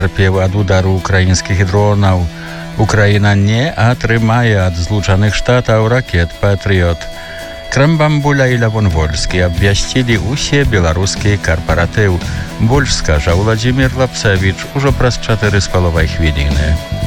Цярпеў ад удару украінскіх дронаў. Украіна не атрымае ад Злучаных Штатаў ракет «Патрыёт». Крамбамбуля і Лявон-Вольскі абвясцілі ўсе беларускія карпаратыў. Больш скажа Владзімір Лапцавіч ужо праз 4,5 хвіліны.